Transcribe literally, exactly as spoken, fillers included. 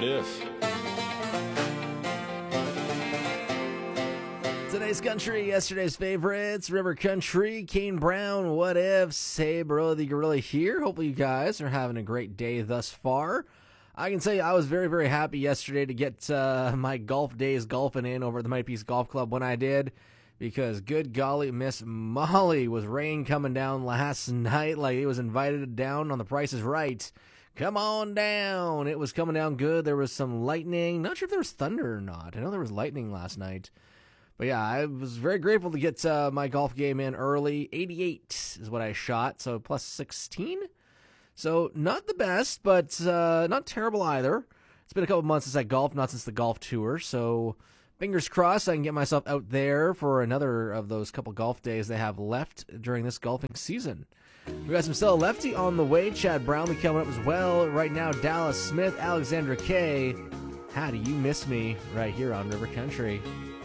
What If. Today's country, yesterday's favorites, River Country, Kane Brown, What Ifs. Hey, bro, the Gorilla here. Hopefully you guys are having a great day thus far. I can tell you I was very, very happy yesterday to get uh, my golf days golfing in over at the Mighty Peace Golf Club when I did, because good golly, Miss Molly, was rain coming down last night like it was invited down on The Price is Right. Come on down. It was coming down good. There was some lightning. Not sure if there was thunder or not. I know there was lightning last night. But yeah, I was very grateful to get uh, my golf game in early. eighty-eight is what I shot, so plus sixteen. So not the best, but uh, not terrible either. It's been a couple months since I golfed, not since the golf tour. So fingers crossed I can get myself out there for another of those couple golf days they have left during this golfing season. We got some Stella Lefty on the way. Chad Brownlee coming up as well. Right now, Dallas Smith, Alexandra Kay. How do you miss me right here on River Country?